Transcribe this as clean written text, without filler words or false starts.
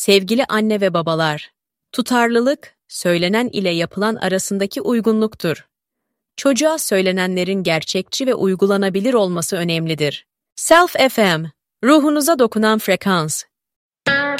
Sevgili anne ve babalar, tutarlılık, söylenen ile yapılan arasındaki uygunluktur. Çocuğa söylenenlerin gerçekçi ve uygulanabilir olması önemlidir. Self FM, ruhunuza dokunan frekans.